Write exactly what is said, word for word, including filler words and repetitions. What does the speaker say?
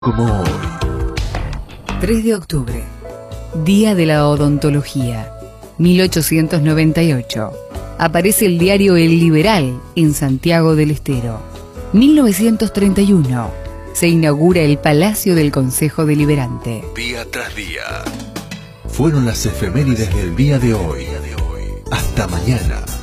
Como hoy. tres de octubre, Día de la Odontología, mil ochocientos noventa y ocho. Aparece el diario El Liberal en Santiago del Estero. mil novecientos treinta y uno. Se inaugura el Palacio del Consejo Deliberante. Día tras día. Fueron las efemérides del día de hoy. Hasta mañana.